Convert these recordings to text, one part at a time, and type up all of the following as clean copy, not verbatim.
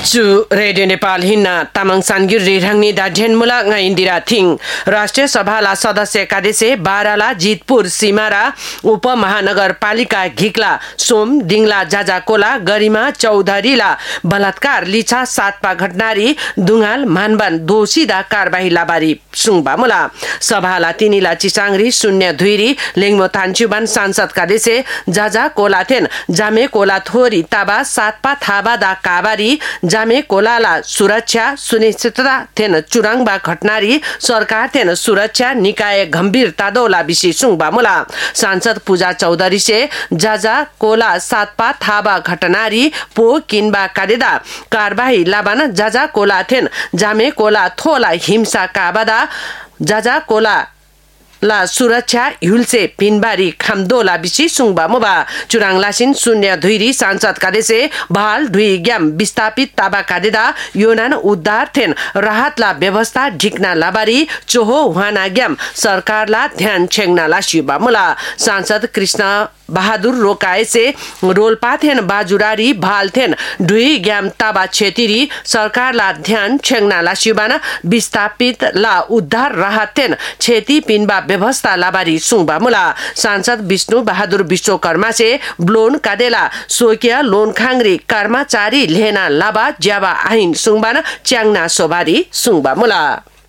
Su Radio Nepal Hina Tamang Sangir Rangni da Jhenmula nga Indira Thing राष्ट्रिय सभाला सदस्य कादेशे बाराला जितपुर सिमारा उपमहानगरपालिका घिक्ला सोम दिङला जाजाकोला गरिमा चौधरीला बलात्कार लिछा सातपा घटनारी दुङाल मानबान दोषीदा कारबाही लाबारी सुङबामुला सभाला तिनीला चिसाङरी शून्य धुइरी लेङमो थान्चुबान सांसद कादेशे जाजा कोलाथेन जामे कोला थोरी ताबा सातपा थाबादा काबारी जामे कोलाला सुरक्षा सुनिश्चितता थेन चुराङबा घटनारी सरकार थेन सुरक्षा निकाय गंभीर तादोला बिसी सुङबामुला सांसद पूजा चौधरी से जाजा कोला सातपा थाबा घटनारी पो किनबा कादेदा कारबाही लाबान जाजा कोला थेन जामे कोला थोला हिंसा काबादा जाजा कोला ला सुरक्षा हुलसे पिनबारी खामदोला बिसी सुङबा मोबा चुराङ लासिन शून्य धुइरी सांसद कादेशे भाल धुई ग्याम विस्थापित ताबा कादेदा योनान उद्धार थेन राहतला व्यवस्था ढिक्ना लाबारी चोहो वाना ग्याम सरकारला ध्यान छेङ्ना लासिबा मुला सांसद कृष्ण बहादुर रोकाएसे रोल्पा थेन बाजुरारी भाल थेन धुई ग्याम ताबा छेतिरी सरकारला ध्यान छेङ्ना लासिबाना विस्थापित ला उद्धार राहत थेन छेती पिनबा व्यवस्था लाबारी सुङबा मुला सांसद विष्णु बहादुर विश्वकर्मा से ब्लोन कादेला सोकिया लोन खाङ्री कर्मचारी लेना लाबा ज्याबा आइन सुङबाना च्याङ्ना सोबारी सुङबा मुला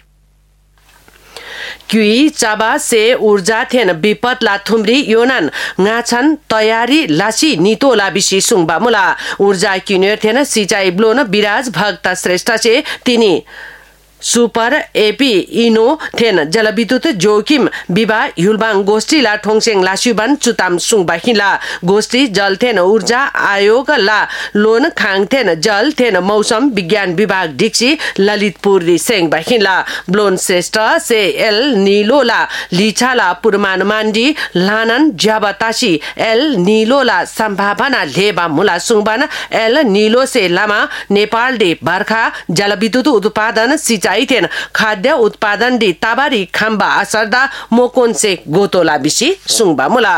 क्युई चाबा से ऊर्जा थेन विपत ला थुम्री योनान ngaछन तयारी लासी नितोला बिसी सुङबा मुला ऊर्जा किन्यर थेन सिंचाई ब्लोन विराज भक्त श्रेष्ठ से तिनी सुपर एपी इनो थेन जलविद्युत जोखिम विवाह युलबाङ गोष्ठी ला ठोङसेङ लासिबान चुताम सुङबा हिला गोष्ठी जल थेन ऊर्जा आयोग ला लोन खाङ थेन जल थेन मौसम विज्ञान विभाग डिक्सी ललितपुर री सेङ बाहिला ब्लोन श्रेष्ठ से एल नीलो ला लिछाला पूर्वानुमानडी लानन ज्याबतासी एल नीलो ला सम्भावना लेबा मुला सुङबान एल नीलो से लामा नेपाल डे बर्खा जलविद्युत उत्पादन थेन खाद्य उत्पादन दी ताबारी खाम्बा असरदा मोकोन से गोतोला बिसी सुङबा मुला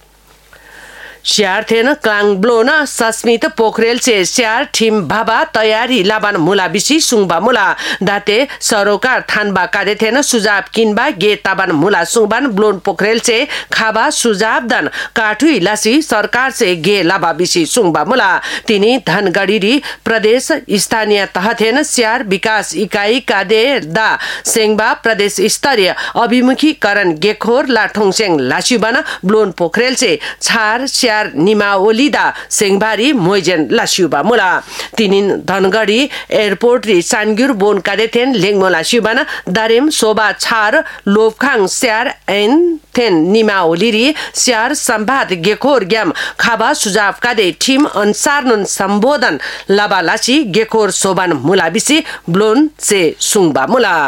श्यार थेन क्लाङ ब्लोन सस्मित पोखरेल से श्यार ठिम भाबा तयारी लाबान मुला बिसी सुङबा मुला दाते सरोकार थानबा कादे थेन सुझाव किनबा गे ताबान मुला सुङबान ब्लोन पोखरेल से खाबा सुझाव दन काठुई लासी सरकार से गे लाबा बिसी सुङबा मुला तिनी धनगढी प्रदेश स्थानीय तह थेन श्यार विकास इकाई कादे दा सेङबा प्रदेश स्तरीय अभिमुखीकरण गेखोर लाठोङसेङ लासिबान ब्लोन पोखरेल से छार निमाओलीदा सेङबारी मोइजेन लासिबा मुला तिनिन धनगढी एयरपोर्ट री सानग्युर बोन कादेथेन लेङमो लासिबाना दारेम सोबा छार लोफखाङ स्यार एन थेन निमाओली री स्यार संवाद गेखोर ग्याम खाबा सुझाव कादे टीम अनुसार नुन सम्बोधन लाबा लासी गेखोर सोबान मुला बिसी ब्लोन से सुङबा मुला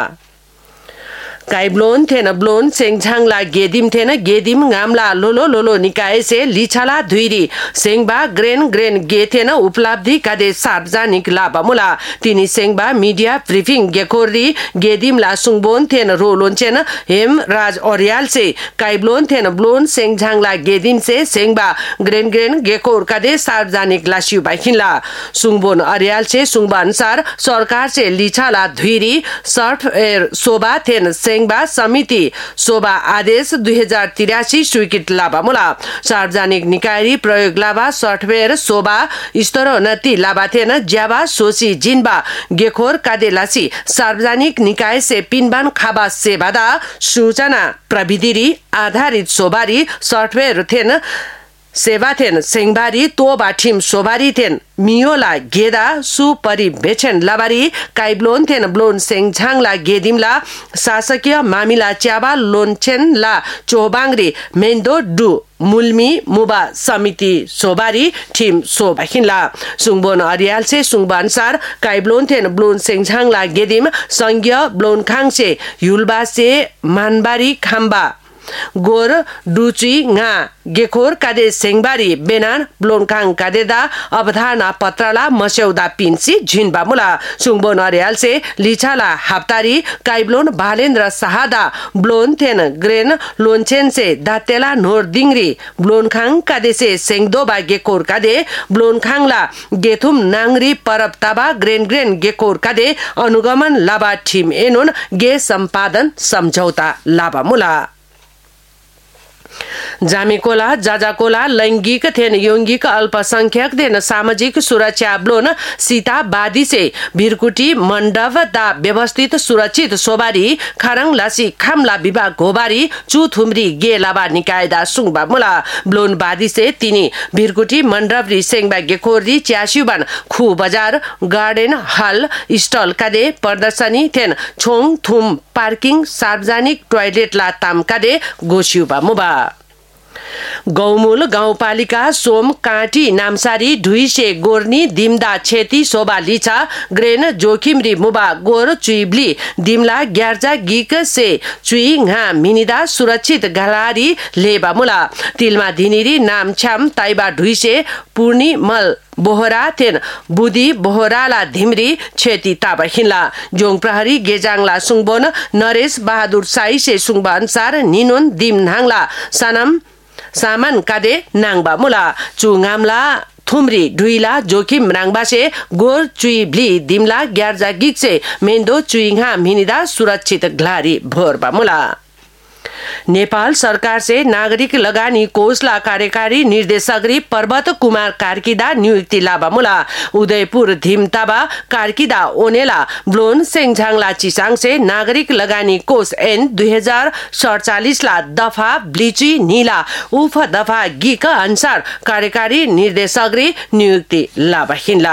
काई ब्लोन थेन ब्लोन सेङझाङला गेदिम थेन गेदिम गामला लोलो लोलो निकाय से लिछाला धुइरी सेङबा ग्रेन गे थेन उपलब्धि कादे सार्वजनिक लाबा मुला तिनी सेङबा मीडिया ब्रिफिङ गेखोरी गेदिमला सुङबोन थेन रोलोन चेन हेम राज ओरियाल से काई ब्लोन थेन ब्लोन सेङझाङला गेदिम से सेङबा ग्रेन गेखोर कादे सार्वजनिक लासिउ बाखिनला सुङबोन ओरियाल से सुङबा अनुसार सरकार से लिछाला धुइरी सफ्टवेयर सोबा थेन सेङबा समिति सोबा आदेश 2083 स्वीकृत लाबा मुला सार्वजनिक निकाय प्रयोग लाबा सफ्टवेयर सोबा स्तरोन्नति लाबा थेन ज्याबा सोसी जिनबा गेखोर कादेलासी सार्वजनिक निकाय से पिनबान खाबा सेवादा सूचना प्रविधि आधारित सोबारी सफ्टवेयर थेन सेवा थेन सेङबारी तोबा ठिम सोबारी थेन मियोला गेदा सुपरिवेक्षण लाबारी काइब्लोन थेन ब्लोन सेङझाङला गेदिमला शासकीय मामिला च्याबा लोनचेन ला चोबाङरी मेन्दो डु मुल्मी मुबा समिति सोबारी ठिम सोबाखिनला सुङबोन अरियाल से सुङबा अनुसार काइब्लोन थेन ब्लोन सेङझाङला गेदिम संघीय ब्लोन खाङ से युलबा से मानबारी खाम्बा गोर डुची nga गेखोर कादे सेङबारी बेनान ब्लोनखाङ कादेदा अवधारणा पत्रला मस्यौदा पिन्सी झिनबा मुला सुङबो नरियालसे लिछाला हाप्तारी काइब्लोन भालेन्द्र सहादा ब्लोन थेन ग्रेन लोनचेनसे दातेला नोर दिङरी ब्लोनखाङ कादेसे सेङदोबा गेखोर कादे ब्लोनखाङला गेथुम नाङरी परब ताबा ग्रेन गेखोर कादे अनुगमन लाबा ठिम एनुन गे सम्पादन सम्झौता लाबा मुला जामेकोला जाजाकोला लैंगिक थेन यौंगिक अल्पसंख्यक देन सामाजिक सुरक्षा ब्लोन सीतावादी से भिरकुटी मंडप दा व्यवस्थित सुरक्षित सोबारी खारंग लासी खामला विभाग गोबारी चुथुमरी गे लाबा निकायदा सुङबा मुला ब्लोन बादी से तिनी भिरकुटी मंडपरी सेङबा गेखोरी च्यास्युबान खु बजार गार्डन हल स्टल कादे प्रदर्शनी थेन छोङ थुम पार्किङ सार्वजनिक टोयलेट ला ताम कादे गोस्युबा मुबा गौमूल गाउँपालिका सोम काँटी नामसारी ढुइसे गोर्नी दिमदा छेती शोभा लिछा ग्रेन जोखिमरी मुबा गोर चुइब्ली दिमला ग्यार्जा गिक से चुइ घा मिनिदा सुरक्षित घलारी लेबा मुला तिलमा धिनिरी नाम छ्याम ताइबा ढुइसे पूर्णी मल बोहरा थेन बुदी बोहराला धिमरी छेती ताबा हिन्ला जोङ प्रहरी गेजाङला सुङबोन नरेश बहादुर साई से सुङबा अनुसार निनोन दिम नाङला सनम सामान कादे नाङबा मुला चुङामला थुमरी ढुइला जोखिम राङबासे गोर चुइब्ली दिमला ग्यार्जा गिक्से मेन्दो चुइङा मिनिदा सुरक्षित घलारी भोरबा मुला नेपाल सरकार से नागरिक लगानी कोषला कार्यकारी निर्देशक पर्वत कुमार कार्कीदा नियुक्ति लाबा मुला उदयपुर धिमताबा कार्कीदा ओनेला ब्लोन सेङझाङला चिसाङ से नागरिक लगानी कोष एन 2047 ला दफा ब्लिची नीला उफ दफा गिक अनुसार कार्यकारी निर्देशक नियुक्ति लाबा हिन्ला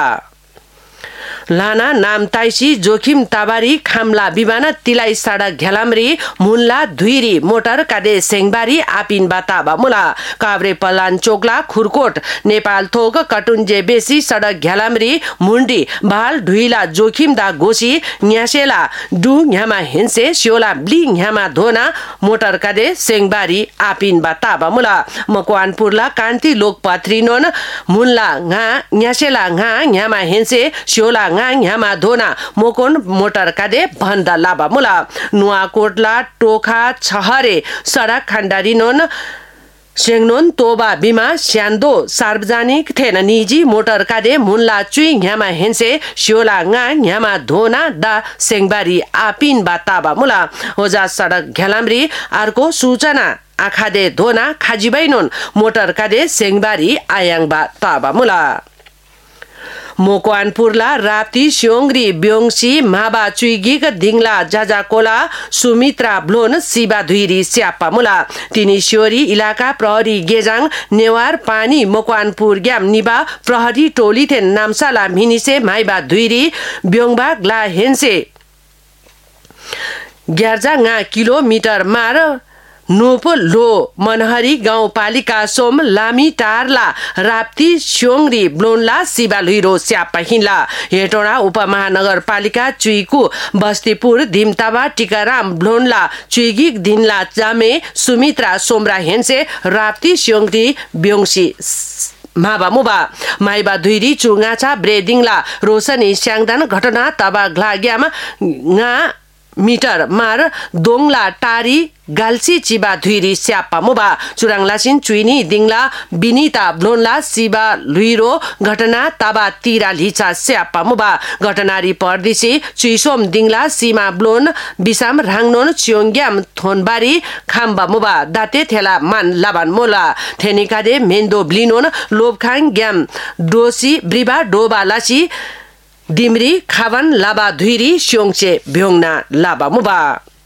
लाना नाम ताइसी जोखिम ताबारी खामला विमाना तिलाई सडक घ्यालामरी मुन्ला धुइरी मोटर कादे सेङबारी आपिन बाताबा मुला काभ्रे पलान चोकला खुरकोट नेपाल थोक कटुन्जे बेसी सडक घ्यालामरी मुन्डी भाल ढुइला जोखिम दा गोसी न्यासेला डु न्यामा हिन्से स्योला ब्ली न्यामा धोना मोटर कादे सेङबारी आपिन बाताबा मुला मकवानपुरला कान्ति लोकपत्रिनोन मुन्ला nga न्यासेला nga न्यामा हिन्से स्योला न्यामा धोना मोकोन मोटर कादे भन्दा लाबा मुला नुवाकोटला टोखा छहरे सडक खण्डारीनोन सेङनोन तोबा बिमा स्यान्दो सार्वजनिक थेन निजी मोटर कादे मुन्ला चुइ न्यामा हेन्से स्योला न्यामा धोना दा सेङबारी आपिन बाताबा मुला होजा सडक घ्यालामरी अर्को सूचना आखादे धोना खाजिबैनोन मोटर कादे सेङबारी आयाङबा ताबा मुला मोकवानपुरला राप्ती स्योङरी ब्योङसी माबा चुइगिक दिङला जाजाकोला सुमित्रा ब्लोन सिबा धुइरी स्यापा मुला तिनी स्योरी इलाका प्रहरी गेजाङ नेवार पानी मोकवानपुर ग्याम निबा प्रहरी टोली थेन नामसाला मिनिसे माइबा धुइरी ब्योङबा ग्ला हेन्से 11 किलोमिटर मार नोप लो मनहरी गाउँपालिका सोम लामी टारला राप्ती स्योङरी ब्लोनला सिबा लुइरो स्यापा हिन्ला हेटोडा उपमहानगरपालिका चुइकु बस्तीपुर धिमताबा टिकाराम ब्लोनला चुइगिक दिनला जामे सुमित्रा सोमरा हेन्से राप्ती स्योङरी ब्योङसी माबा मुबा माइबा धुइरी चुङाछा ब्रेदिङला रोशनी स्याङदान घटना तबा ग्लाग्यामा nga मिटर मार दोङला टारी गाल्सी चिबा धुइरी स्यापा मुबा चुराङलासिन चुइनी दिङला बिनिता ब्लोनला सिबा लुइरो घटना ताबा तिरा लिचा स्यापा मुबा घटनारी परदिसी चुइसोम दिङला सीमा ब्लोन बिसाम राङनोन च्योङग्याम थोनबारी खाम्बा मुबा दाते थेला मान लाबान मोला थेनिकादे मेन्दो ब्लिनोन लोबखाङ ग्याम डोसी ब्रिबा डोबा लासी दिमरी खावन लाबा धुइरी स्योङचे भ्योङना लाबा मुबा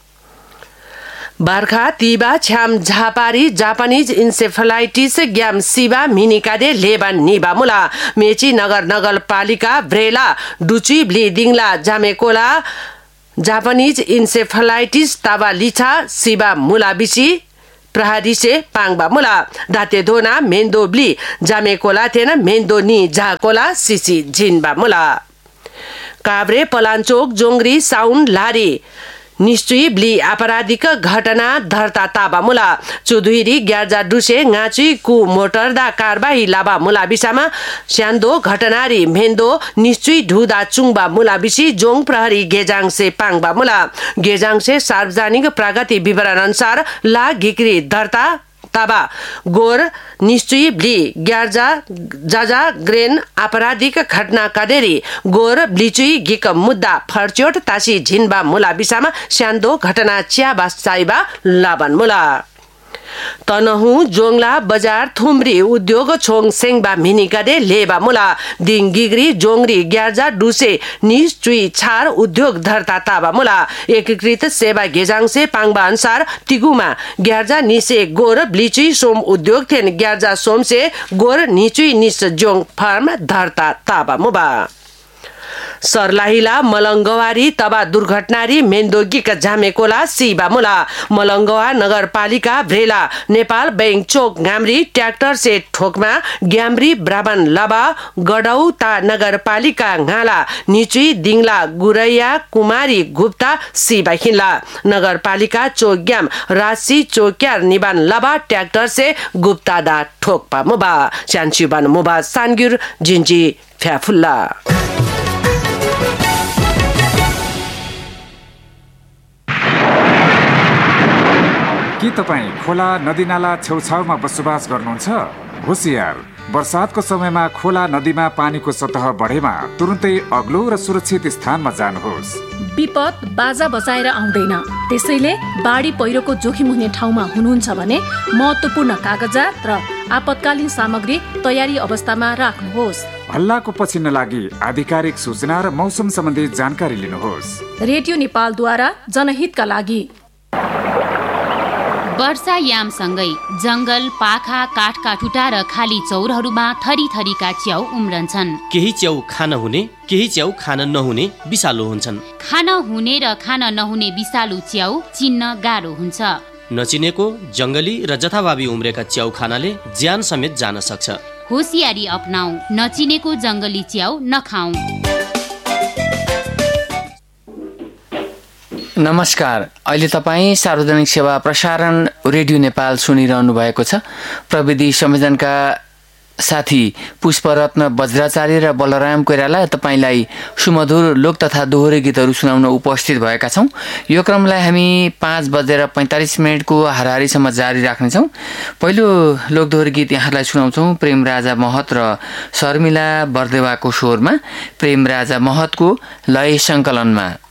बार्खा तिबा छ्याम झापारी जापानीज इन्सेफलाइटिस ग्याम सिबा मिनिकादे लेबान निबा मुला मेची नगरपालिका ब्रेला डुची ब्ली दिङला जामेकोला जापानीज इन्सेफलाइटिस ताबा लिछा सिबा मुलाबिसी प्रहरी से पाङबा मुला दाते धोना मेन्दो ब्ली जामेकोला थेन मेन्दो नि झाकोला सिसी झिनबा मुला काभ्रे पलाञ्चोक जोङरी साउन लारी निश्चय ब्ली आपराधिक घटना धर्ता ताबा मुला चुधुरी ग्यार्जा डुसे गाची कु मोटरदा कारबाही लाबा मुला बिसामा स्यान्दो घटनारी मेन्दो निश्चय ढुदा चुङबा मुला बिसी जोङ प्रहरी गेजाङसे पाङबा मुला गेजाङसे सार्वजनिक प्रगति विवरण अनुसार ला घिक्री धर्ता ताबा गोर निश्चय ब्ली ग्यार्जा जाजा ग्रेन आपराधिक घटना कदेरी गोर ब्लिचुई गिक मुद्दा फर्च्योट तासी झिनबा मुला बिसामा स्यान्दो घटना च्याबा साइबा लाबन मुला तनहु जोङला बजार थुम्री उद्योग छोङ सेङबा मिनिकादे लेबा मुला दिङगिग्री जोङरी ग्यार्जा डुसे निस चुई छार उद्योग धर्ता ताबा मुला एकीकृत सेवा गेजाङसे पाङबा अनुसार तिगुमा ग्यार्जा निसे गोर ब्लिचुई सोम उद्योग थेन ग्यार्जा सोमसे गोर निचुई निस जोङ फार्म धर्ता ताबा मुबा सरलाहिला मलङ्गवारी तबा दुर्घटनारी मेन्दोगीका झामेकोला सिबा मुला मलङ्गवा नगरपालिका भ्रेला नेपाल बैंक चोक गाम्री ट्र्याक्टर से ठोकमा ग्याम्री ब्राह्मण लबा गडौता नगरपालिका घाला निचुई दिङला गुरैया कुमारी गुप्ता सिबा हिला नगरपालिका चोक्याम राशि चोक्यार निबान लबा ट्र्याक्टर से गुप्ता दा ठोकपा मुबा च्यान्चुबान मुबा सानगुर जिन्जी फ्याफुल्ला के तपाईँ खोला नदीनाला छेउछाउमा बसोबास गर्नुहुन्छ? होसियार, वर्षातको समयमा खोला नदीमा पानीको सतह बढेमा तुरुन्तै अग्लो र सुरक्षित स्थानमा जानुहोस्। विपद बाजा बजाएर आउँदैन, त्यसैले बाढी पहिरोको जोखिम हुने ठाउँमा हुनुहुन्छ भने महत्त्वपूर्ण कागजात र आपतकालीन सामग्री तयारी अवस्थामा राख्नुहोस्। हल्लाको पछि नलागी आधिकारिक सूचना र मौसम सम्बन्धी जानकारी लिनुहोस्। रेडियो नेपालद्वारा जनहितका लागि। वर्षा यामसँगै जंगल, पाखा, काठका टुटा र खाली चौरहरूमा थरी थरीका च्याउ उम्रन्छन्। केही च्याउ खान हुने, केही च्याउ खान नहुने विषालु हुन्छन्। खान हुने र खान नहुने विषालु च्याउ चिन्न गाह्रो हुन्छ। नचिनेको जंगली र जथाभावी उम्रेका च्याउ खानाले ज्यान समेत जान सक्छ। होसियारी अपनाऊ, नचिनेको जंगली च्याउ नखाऊ। नमस्कार, अहिले तपाईँ सार्वजनिक सेवा प्रसारण रेडियो नेपाल सुनिरहनु भएको छ। प्रविधि संयोजनका साथी पुष्परत्न वज्राचार्य र बलराम कोइराला तपाईँलाई सुमधुर लोक तथा दोहोरी गीतहरू सुनाउन उपस्थित भएका छौँ। यो क्रमलाई हामी 5:45 हाराहारीसम्म जारी राख्नेछौँ। पहिलो लोकदोहोरी गीत यहाँलाई सुनाउँछौँ प्रेमराजा महत र शर्मिला बर्देवाको स्वरमा, प्रेमराजा महतको लय सङ्कलनमा।